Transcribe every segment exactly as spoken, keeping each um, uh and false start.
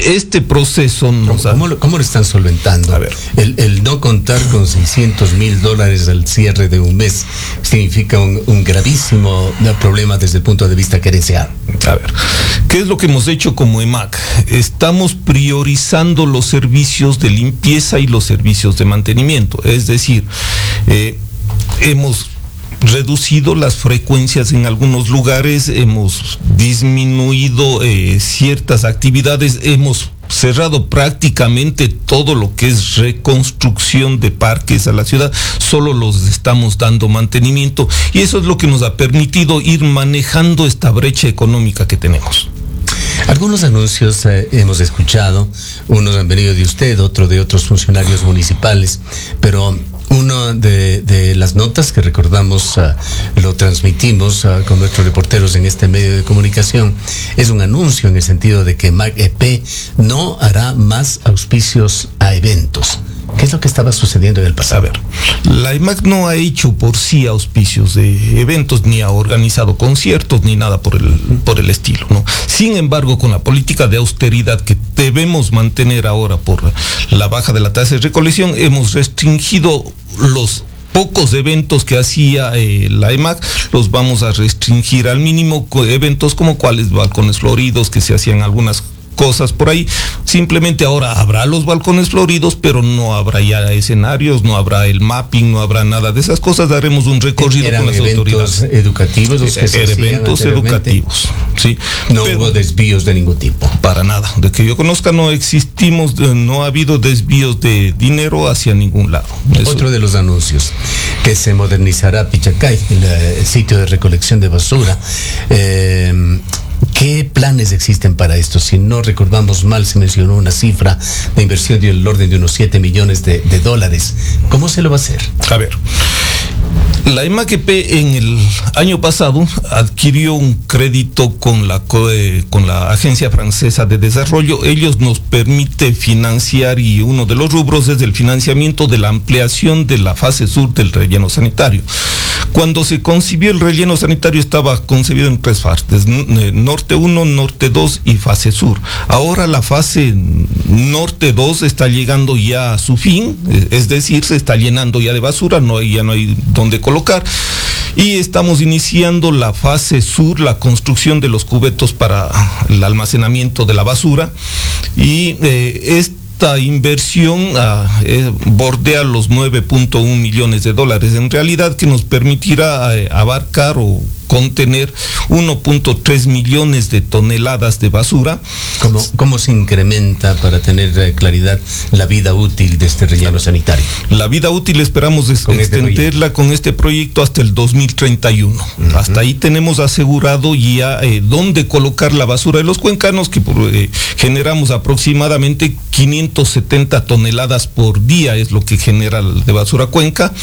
este proceso nos ¿Cómo, lo, ¿Cómo lo están solventando? A ver. El, el no contar con seiscientos mil dólares al cierre de un mes significa un, un gravísimo problema desde el punto de vista gerencial. A ver, ¿qué es lo que hemos hecho como E M A C? Estamos priorizando los servicios de limpieza y los servicios de mantenimiento. Es decir, eh, hemos reducido las frecuencias en algunos lugares, hemos disminuido eh, ciertas actividades, hemos cerrado prácticamente todo lo que es reconstrucción de parques a la ciudad, solo los estamos dando mantenimiento y eso es lo que nos ha permitido ir manejando esta brecha económica que tenemos. Algunos anuncios eh, hemos escuchado, unos han venido de usted, otro de otros funcionarios municipales, pero una de, de las notas que recordamos, uh, lo transmitimos uh, con nuestros reporteros en este medio de comunicación, es un anuncio en el sentido de que M A G E P no hará más auspicios a eventos. ¿Qué es lo que estaba sucediendo en el pasado? A ver, la E M A C no ha hecho por sí auspicios de eventos, ni ha organizado conciertos, ni nada por el, por el estilo, ¿no? Sin embargo, con la política de austeridad que debemos mantener ahora por la baja de la tasa de recolección, hemos restringido los pocos eventos que hacía eh, la E M A C, los vamos a restringir al mínimo, eventos como cuáles, balcones floridos, que se hacían algunas cosas por ahí. Simplemente ahora habrá los balcones floridos, pero no habrá ya escenarios, no habrá el mapping, no habrá nada de esas cosas. Daremos un recorrido con las autoridades. Educativos, los que se eventos educativos, sí. No pero, hubo desvíos de ningún tipo. Para nada. De que yo conozca, no existimos, no ha habido desvíos de dinero hacia ningún lado. Eso. Otro de los anuncios, que se modernizará Pichacay, el, el sitio de recolección de basura. Eh, ¿Qué planes existen para esto? Si no recordamos mal, se mencionó una cifra de inversión del orden de unos siete millones de, de dólares. ¿Cómo se lo va a hacer? A ver, la E M A C E P en el año pasado adquirió un crédito con la, con la Agencia Francesa de Desarrollo. Ellos nos permiten financiar, y uno de los rubros es el financiamiento de la ampliación de la fase sur del relleno sanitario. Cuando se concibió el relleno sanitario estaba concebido en tres fases, norte uno, norte dos y fase sur. Ahora la fase norte dos está llegando ya a su fin, es decir, se está llenando ya de basura, no hay, ya no hay donde colocar, y estamos iniciando la fase sur, la construcción de los cubetos para el almacenamiento de la basura, y eh, este Esta inversión uh, eh, bordea los nueve punto uno millones de dólares, en realidad que nos permitirá eh, abarcar o contener uno punto tres millones de toneladas de basura. ¿Cómo, cómo se incrementa, para tener eh, claridad, la vida útil de este relleno sanitario? La vida útil esperamos es, con extenderla este con este proyecto hasta el dos mil treinta y uno. Uh-huh. Hasta ahí tenemos asegurado ya eh, dónde colocar la basura de los cuencanos, que por, eh, generamos aproximadamente quinientas setenta toneladas por día, es lo que genera de basura Cuenca.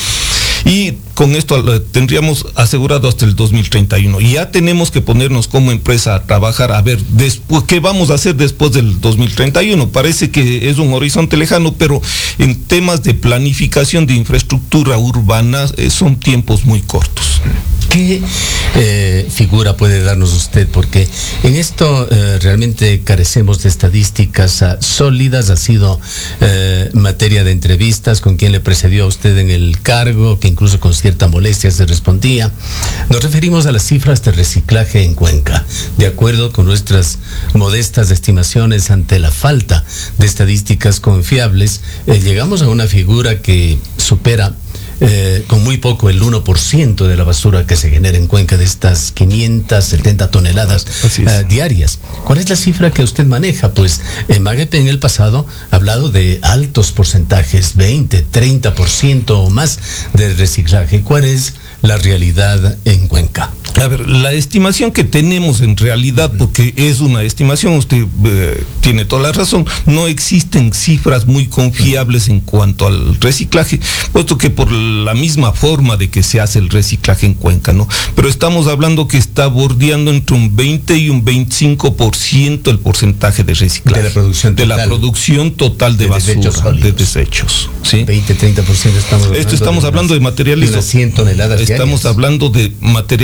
Y con esto eh, tendríamos asegurado hasta el dos mil treinta y uno. Y ya tenemos que ponernos como empresa a trabajar, a ver después qué vamos a hacer después del dos mil treinta y uno. Parece que es un horizonte lejano, pero en temas de planificación de infraestructura urbana eh, son tiempos muy cortos. ¿Qué eh, figura puede darnos usted? Porque en esto eh, realmente carecemos de estadísticas uh, sólidas. Ha sido eh, materia de entrevistas con quien le precedió a usted en el cargo, que incluso con cierta molestia se respondía. Nos referimos a las cifras de reciclaje en Cuenca. De acuerdo con nuestras modestas estimaciones, ante la falta de estadísticas confiables, eh, llegamos a una figura que supera Eh, con muy poco el uno por ciento de la basura que se genera en Cuenca, de estas quinientas setenta toneladas uh, diarias. ¿Cuál es la cifra que usted maneja? Pues en M A G E P en el pasado ha hablado de altos porcentajes, veinte, treinta por ciento o más de reciclaje. ¿Cuál es la realidad en Cuenca? A ver, la estimación que tenemos en realidad, porque es una estimación, usted eh, tiene toda la razón, no existen cifras muy confiables en cuanto al reciclaje, puesto que por la misma forma de que se hace el reciclaje en Cuenca, ¿no? Pero estamos hablando que está bordeando entre un veinte y un veinticinco por ciento el porcentaje de reciclaje. De la producción total. De la producción total de, de basura, desechos de desechos. ¿Sí? veinte, treinta por ciento estamos hablando. Esto estamos de hablando unas, de materiales. De unas cien toneladas Estamos diarias. hablando de material orgánico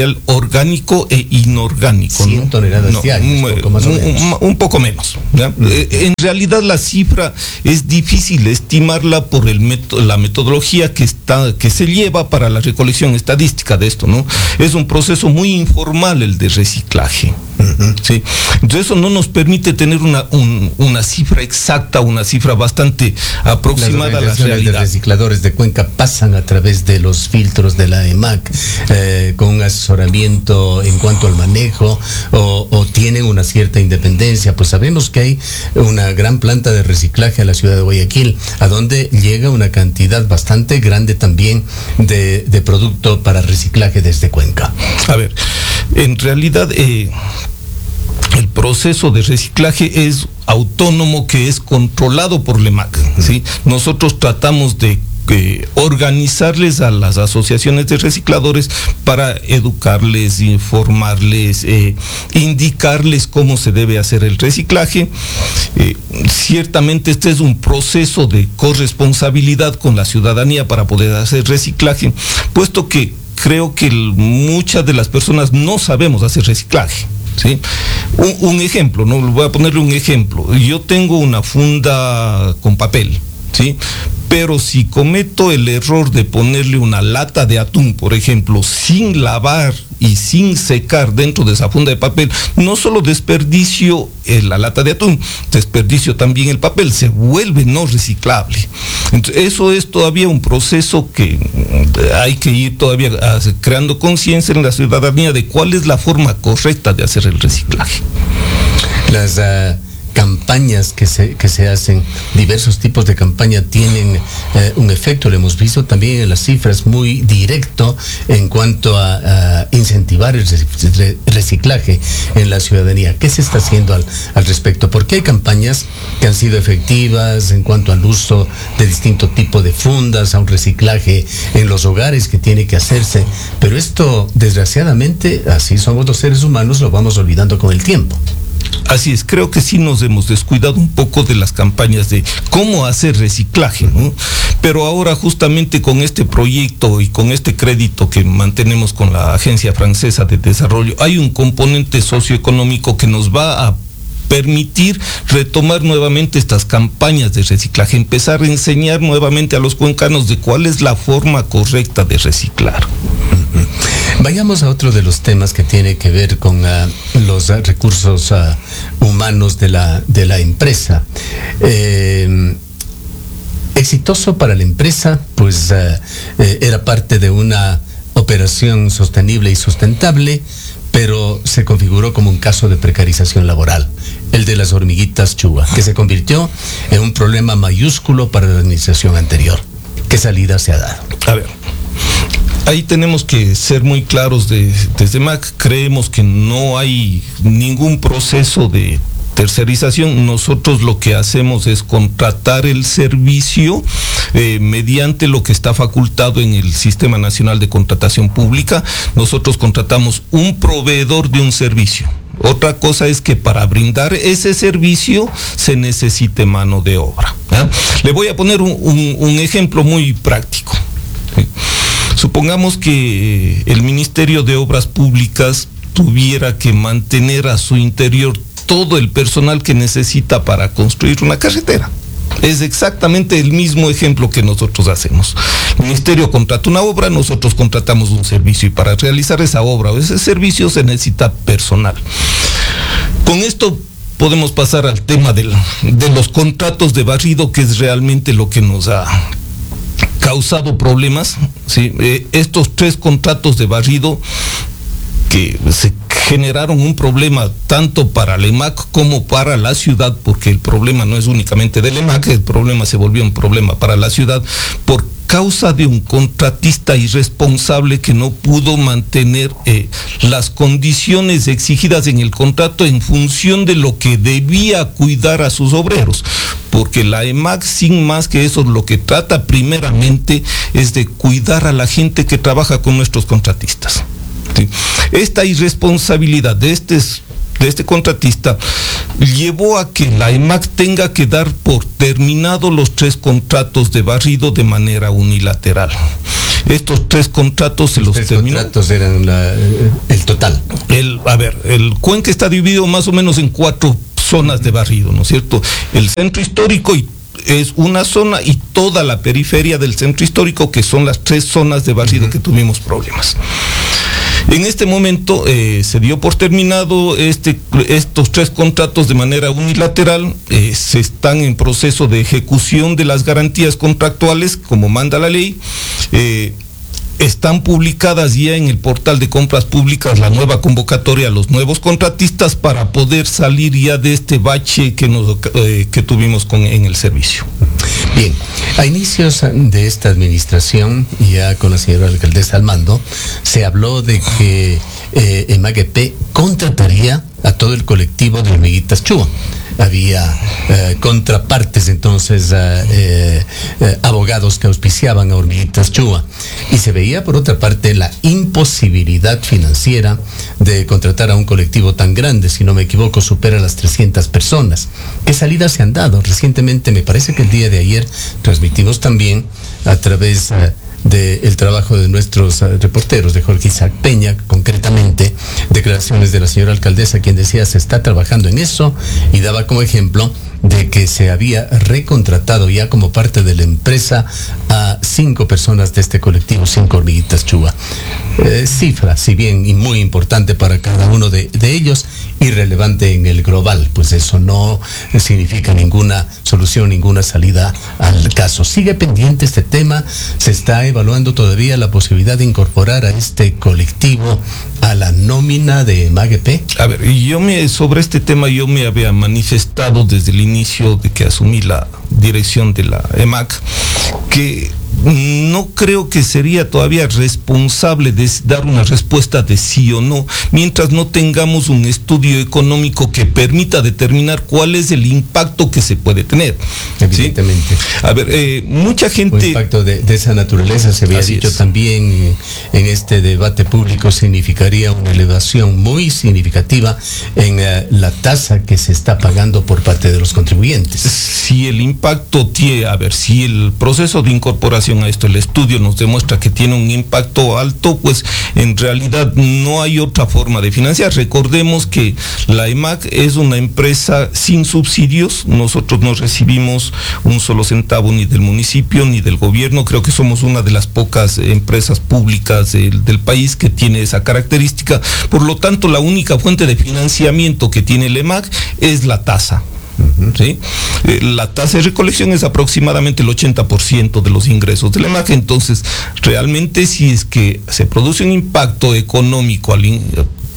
orgánico e inorgánico. cien ¿no? toneladas no, diarias, un, poco más o un, menos. un poco menos. ¿ya? Uh-huh. En realidad la cifra es difícil estimarla por el método, la metodología que está que se lleva para la recolección estadística de esto, ¿no? Es un proceso muy informal el de reciclaje. Uh-huh. ¿Sí? Entonces eso no nos permite tener una, un, una cifra exacta, una cifra bastante aproximada a la realidad. Los recicladores de Cuenca pasan a través de los filtros de la E M A C eh, con un asesoramiento en cuanto al manejo o, o tienen una cierta independencia. Pues sabemos que hay una gran planta de reciclaje a la ciudad de Guayaquil, a donde llega una cantidad bastante grande también de, de producto para reciclaje desde Cuenca. A ver, en realidad eh, el proceso de reciclaje es autónomo, que es controlado por la E M A C, ¿sí? Nosotros tratamos de eh, organizarles a las asociaciones de recicladores para educarles, informarles, eh, indicarles cómo se debe hacer el reciclaje. Eh, ciertamente este es un proceso de corresponsabilidad con la ciudadanía para poder hacer reciclaje, puesto que creo que el, muchas de las personas no sabemos hacer reciclaje. ¿Sí? Un, un ejemplo, no voy a ponerle un ejemplo. Yo tengo una funda con papel, ¿sí? Pero si cometo el error de ponerle una lata de atún, por ejemplo, sin lavar y sin secar dentro de esa funda de papel, no solo desperdicio eh, la lata de atún, desperdicio también el papel, se vuelve no reciclable. Entonces, eso es todavía un proceso que hay que ir todavía creando conciencia en la ciudadanía de cuál es la forma correcta de hacer el reciclaje. Las uh... campañas que se, que se hacen, diversos tipos de campaña tienen eh, un efecto, lo hemos visto también en las cifras, muy directo en cuanto a, a incentivar el reciclaje en la ciudadanía. ¿Qué se está haciendo al, al respecto? Porque hay campañas que han sido efectivas en cuanto al uso de distinto tipo de fundas, a un reciclaje en los hogares que tiene que hacerse, pero esto, desgraciadamente, así somos los seres humanos, lo vamos olvidando con el tiempo. Así es, creo que sí nos hemos descuidado un poco de las campañas de cómo hacer reciclaje, ¿no? Pero ahora justamente con este proyecto y con este crédito que mantenemos con la Agencia Francesa de Desarrollo, hay un componente socioeconómico que nos va a permitir retomar nuevamente estas campañas de reciclaje, empezar a enseñar nuevamente a los cuencanos de cuál es la forma correcta de reciclar. Vayamos a otro de los temas que tiene que ver con uh, los uh, recursos uh, humanos de la, de la empresa. Eh, exitoso para la empresa, pues uh, eh, era parte de una operación sostenible y sustentable, pero se configuró como un caso de precarización laboral, el de las hormiguitas Chuba, que se convirtió en un problema mayúsculo para la administración anterior. ¿Qué salida se ha dado? A ver, ahí tenemos que ser muy claros de, desde M A C. Creemos que no hay ningún proceso de tercerización. Nosotros lo que hacemos es contratar el servicio eh, mediante lo que está facultado en el Sistema Nacional de Contratación Pública. Nosotros contratamos un proveedor de un servicio. Otra cosa es que para brindar ese servicio se necesite mano de obra, ¿eh? Le voy a poner un, un, un ejemplo muy práctico. ¿Sí? Supongamos que el Ministerio de Obras Públicas tuviera que mantener a su interior todo el personal que necesita para construir una carretera. Es exactamente el mismo ejemplo que nosotros hacemos. El Ministerio contrata una obra, nosotros contratamos un servicio, y para realizar esa obra o ese servicio se necesita personal. Con esto podemos pasar al tema del, de los contratos de barrido, que es realmente lo que nos ha causado problemas, ¿sí? Eh, estos tres contratos de barrido que se generaron un problema tanto para la E M A C como para la ciudad, porque el problema no es únicamente de la E M A C, el problema se volvió un problema para la ciudad por causa de un contratista irresponsable que no pudo mantener eh, las condiciones exigidas en el contrato en función de lo que debía cuidar a sus obreros, porque la E M A C, sin más que eso, lo que trata primeramente es de cuidar a la gente que trabaja con nuestros contratistas. ¿Sí? Esta irresponsabilidad de estos de este contratista llevó a que la EMAC tenga que dar por terminado los tres contratos de barrido de manera unilateral. Estos tres contratos se los, los tres terminó. contratos eran la, el total. El, a ver, el Cuenca está dividido más o menos en cuatro zonas de barrido, ¿no es cierto? El centro histórico y es una zona y toda la periferia del centro histórico, que son las tres zonas de barrido uh-huh. que tuvimos problemas. En este momento eh, se dio por terminado este, estos tres contratos de manera unilateral. Eh, se están en proceso de ejecución de las garantías contractuales, como manda la ley. Eh, Están publicadas ya en el portal de compras públicas la nueva convocatoria a los nuevos contratistas para poder salir ya de este bache que, nos, eh, que tuvimos con, en el servicio. Bien, a inicios de esta administración, ya con la señora alcaldesa al mando, se habló de que eh, EMAG-E P contrataría a todo el colectivo de hormiguitas Chua. Había eh, contrapartes entonces, eh, eh, abogados que auspiciaban a Hormiguitas Chua, y se veía por otra parte la imposibilidad financiera de contratar a un colectivo tan grande. Si no me equivoco, supera las trescientas personas. ¿Qué salidas se han dado? Recientemente, me parece que el día de ayer, transmitimos también a través eh, del trabajo de nuestros uh, reporteros, de Jorge Isaac Peña, concretamente, declaraciones de la señora alcaldesa, quien decía se está trabajando en eso, y daba como ejemplo de que se había recontratado ya como parte de la empresa a cinco personas de este colectivo, cinco hormiguitas Chua. Eh, cifra, si bien y muy importante para cada uno de, de ellos, irrelevante en el global, pues eso no significa ninguna solución, ninguna salida al caso. Sigue pendiente este tema, se está evaluando todavía la posibilidad de incorporar a este colectivo a la nómina de EMAG-E P. A ver, yo me, sobre este tema yo me había manifestado desde el inicio de que asumí la dirección de la EMAC, que no creo que sería todavía responsable de dar una respuesta de sí o no, mientras no tengamos un estudio económico que permita determinar cuál es el impacto que se puede tener. Evidentemente. ¿Sí? A ver, eh, mucha gente... Un impacto de, de esa naturaleza, se había dicho es. también en este debate público, significaría una elevación muy significativa en uh, la tasa que se está pagando por parte de los contribuyentes. Si el impacto tiene, a ver, si el proceso de incorporación a esto, el estudio nos demuestra que tiene un impacto alto, pues en realidad no hay otra forma de financiar. Recordemos que la EMAC es una empresa sin subsidios, nosotros no recibimos un solo centavo ni del municipio ni del gobierno, creo que somos una de las pocas empresas públicas del, del país que tiene esa característica, por lo tanto la única fuente de financiamiento que tiene la EMAC es la tasa. ¿Sí? Eh, la tasa de recolección es aproximadamente el ochenta por ciento de los ingresos de la EMAC. Entonces, realmente si es que se produce un impacto económico al in,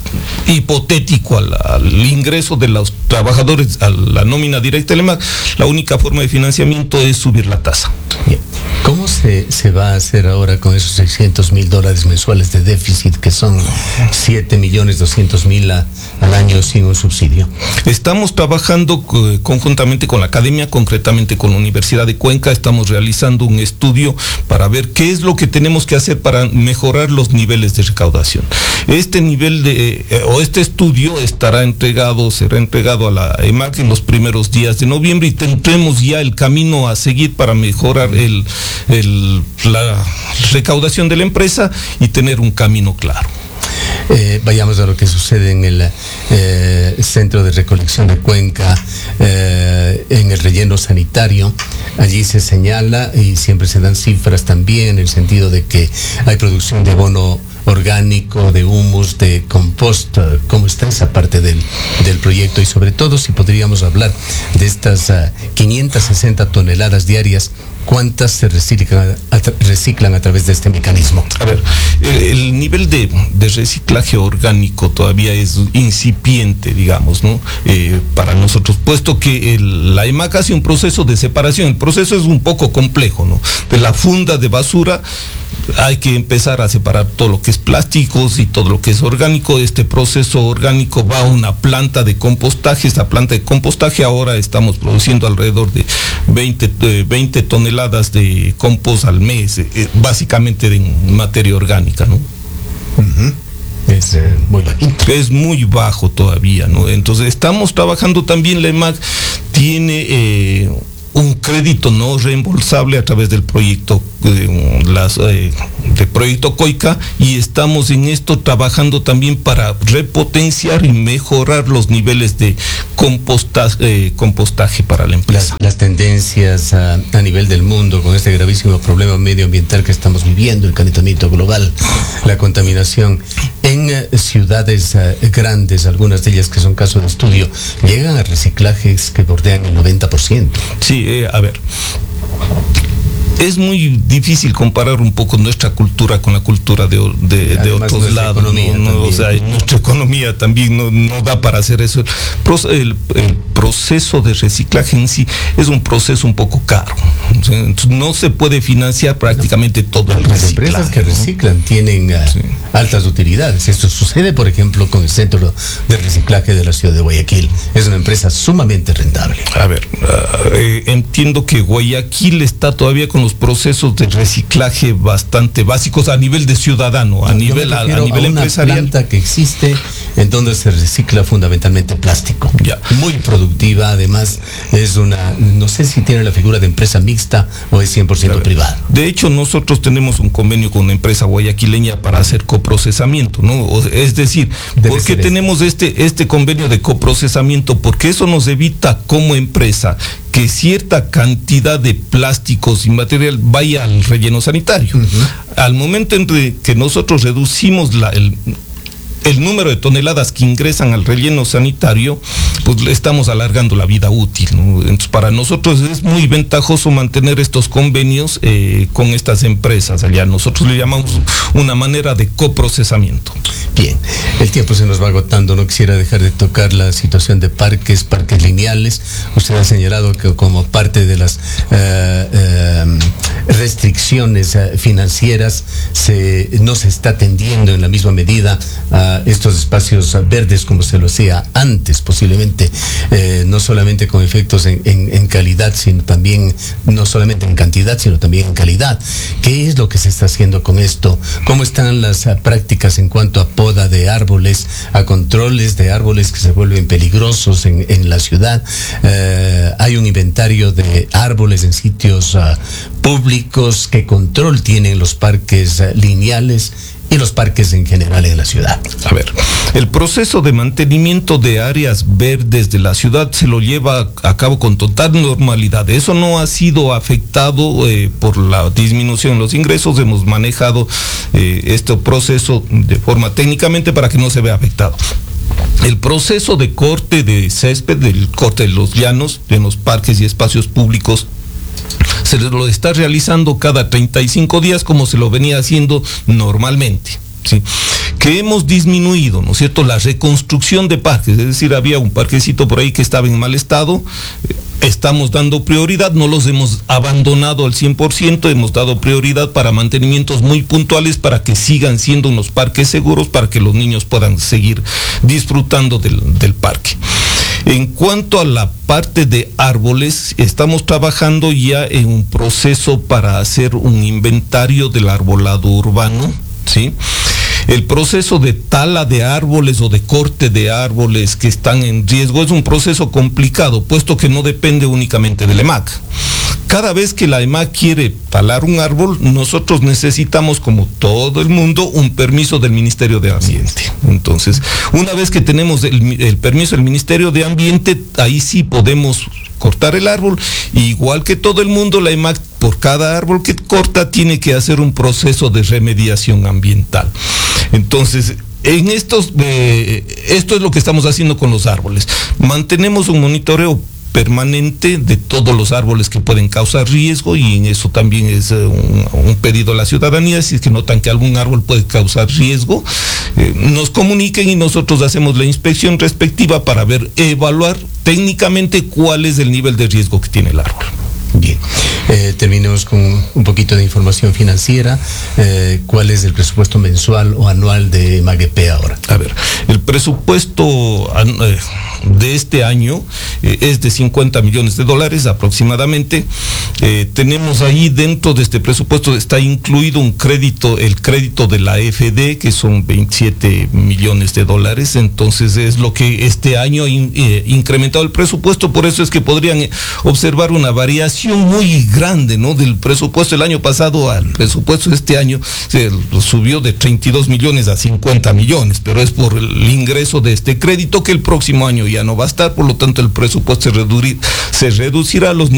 hipotético al, al ingreso de los trabajadores a la nómina directa de la EMAC, la única forma de financiamiento es subir la tasa. Bien. ¿Cómo se, se va a hacer ahora con esos seiscientos mil dólares mensuales de déficit, que son siete millones doscientos mil al año sin un subsidio? Estamos trabajando eh, conjuntamente con la academia, concretamente con la Universidad de Cuenca. Estamos realizando un estudio para ver qué es lo que tenemos que hacer para mejorar los niveles de recaudación. Este nivel de, eh, o este estudio estará entregado, será entregado a la EMAC en los primeros días de noviembre, y tendremos ya el camino a seguir para mejorar el El, la recaudación de la empresa y tener un camino claro. Eh, vayamos a lo que sucede en el eh, centro de recolección de Cuenca, eh, en el relleno sanitario. Allí se señala y siempre se dan cifras también en el sentido de que hay producción de abono orgánico, de humus, de compost. ¿Cómo está esa parte del, del proyecto? Y sobre todo, si podríamos hablar de estas uh, quinientas sesenta toneladas diarias, ¿cuántas se reciclan a, reciclan a través de este mecanismo? A ver, el, el nivel de, de reciclaje orgánico todavía es incipiente, digamos, ¿no? Eh, para nosotros, puesto que el, la EMAC hace un proceso de separación. El proceso es un poco complejo, ¿no? De la funda de basura hay que empezar a separar todo lo que es plásticos y todo lo que es orgánico. Este proceso orgánico va a una planta de compostaje. Esta planta de compostaje ahora estamos produciendo alrededor de veinte, veinte toneladas de compost al mes, eh, básicamente en materia orgánica, ¿no? Uh-huh. es eh, muy bajito. Es muy bajo todavía, ¿no? Entonces estamos trabajando también, la EMAC tiene eh, un crédito no reembolsable a través del proyecto eh, las, eh, del proyecto COICA, y estamos en esto trabajando también para repotenciar y mejorar los niveles de compostaje, eh, compostaje para la empresa. Las, las tendencias a, a nivel del mundo con este gravísimo problema medioambiental que estamos viviendo, el calentamiento global, la contaminación en eh, ciudades eh, grandes, algunas de ellas que son caso de estudio, llegan a reciclajes que bordean el noventa por ciento. Sí, eh, a ver, es muy difícil comparar un poco nuestra cultura con la cultura de, de, de otros lados, ¿no? No, o sea, nuestra economía también no, no da para hacer eso. El, el proceso de reciclaje en sí es un proceso un poco caro. Entonces, no se puede financiar prácticamente no. todo el Las reciclaje. Las empresas que reciclan, ¿no?, tienen uh, sí. altas utilidades. Esto sucede, por ejemplo, con el Centro de Reciclaje de la ciudad de Guayaquil. Es una empresa sumamente rentable. A ver, uh, eh, entiendo que Guayaquil está todavía con los procesos de reciclaje bastante básicos a nivel de ciudadano, a no, nivel a, a nivel a una empresarial. Planta que existe en donde se recicla fundamentalmente plástico. Ya. Muy productiva, además es una, no sé si tiene la figura de empresa mixta o es cien por ciento privada. De hecho, nosotros tenemos un convenio con una empresa guayaquileña para hacer coprocesamiento, ¿no? Es decir, Debe ¿por qué tenemos este, este convenio de coprocesamiento? Porque eso nos evita como empresa que cierta cantidad de plásticos y material vaya al relleno sanitario. Uh-huh. Al momento en que nosotros reducimos la, el, el número de toneladas que ingresan al relleno sanitario, pues le estamos alargando la vida útil, ¿no? Entonces, para nosotros es muy ventajoso mantener estos convenios eh, con estas empresas. Allá nosotros le llamamos una manera de coprocesamiento. Bien, el tiempo se nos va agotando, no quisiera dejar de tocar la situación de parques, parques lineales. Usted ha señalado que como parte de las uh, uh, restricciones uh, financieras se, no se está atendiendo en la misma medida a estos espacios verdes como se lo hacía antes, posiblemente, eh, no solamente con efectos en, en, en calidad, sino también, no solamente en cantidad, sino también en calidad. ¿Qué es lo que se está haciendo con esto? ¿Cómo están las uh, prácticas en cuanto a poda de árboles, a controles de árboles que se vuelven peligrosos en, en la ciudad? Eh, hay un inventario de árboles en sitios uh, públicos. ¿Qué control tienen los parques uh, lineales y los parques en general en la ciudad? A ver, el proceso de mantenimiento de áreas verdes de la ciudad se lo lleva a cabo con total normalidad. Eso no ha sido afectado eh, por la disminución en los ingresos. Hemos manejado eh, este proceso de forma técnicamente para que no se vea afectado. El proceso de corte de césped, del corte de los llanos, de los parques y espacios públicos, se lo está realizando cada treinta y cinco días como se lo venía haciendo normalmente, ¿sí? Que hemos disminuido, ¿no es cierto?, la reconstrucción de parques, es decir, había un parquecito por ahí que estaba en mal estado, estamos dando prioridad, no los hemos abandonado al cien por ciento, hemos dado prioridad para mantenimientos muy puntuales para que sigan siendo unos parques seguros, para que los niños puedan seguir disfrutando del, del parque. En cuanto a la parte de árboles, estamos trabajando ya en un proceso para hacer un inventario del arbolado urbano, ¿sí? El proceso de tala de árboles o de corte de árboles que están en riesgo es un proceso complicado, puesto que no depende únicamente del EMAC. Cada vez que la EMAC quiere talar un árbol, nosotros necesitamos, como todo el mundo, un permiso del Ministerio de Ambiente. Entonces, una vez que tenemos el, el permiso del Ministerio de Ambiente, ahí sí podemos cortar el árbol. Igual que todo el mundo, la EMAC, por cada árbol que corta, tiene que hacer un proceso de remediación ambiental. Entonces, en estos, eh, esto es lo que estamos haciendo con los árboles. Mantenemos un monitoreo permanente de todos los árboles que pueden causar riesgo, y en eso también es uh, un, un pedido a la ciudadanía. Si es que notan que algún árbol puede causar riesgo, eh, nos comuniquen y nosotros hacemos la inspección respectiva para ver, evaluar técnicamente cuál es el nivel de riesgo que tiene el árbol. Bien, eh, terminemos con un poquito de información financiera. Eh, ¿Cuál es el presupuesto mensual o anual de MAGEP ahora? A ver, el presupuesto eh, de este año eh, es de cincuenta millones de dólares aproximadamente. Eh, tenemos ahí dentro de este presupuesto está incluido un crédito, el crédito de la A F D, que son veintisiete millones de dólares. Entonces es lo que este año ha in, eh, incrementado el presupuesto. Por eso es que podrían observar una variación muy grande, ¿no?, del presupuesto el año pasado al presupuesto de este año. Se subió de treinta y dos millones a cincuenta millones, pero es por el ingreso de este crédito que el próximo año ya no va a estar. Por lo tanto, el presupuesto se, reducir, se reducirá a los